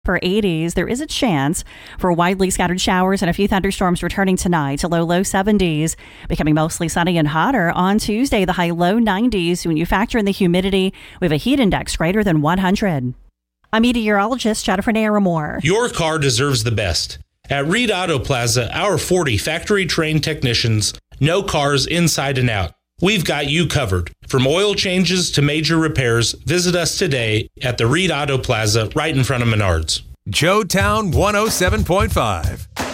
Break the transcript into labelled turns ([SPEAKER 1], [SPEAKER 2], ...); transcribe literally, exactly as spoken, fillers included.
[SPEAKER 1] For eighties, there is a chance for widely scattered showers and a few thunderstorms returning tonight to low, low seventies, becoming mostly sunny and hotter on Tuesday, the high low nineties. When you factor in the humidity, we have a heat index greater than one hundred. I'm meteorologist Jennifer Naramore.
[SPEAKER 2] Your car deserves the best. At Reed Auto Plaza, our forty factory-trained technicians know cars inside and out. We've got you covered. From oil changes to major repairs, visit us today at the Reed Auto Plaza right in front of Menards.
[SPEAKER 3] Joe Town one oh seven point five.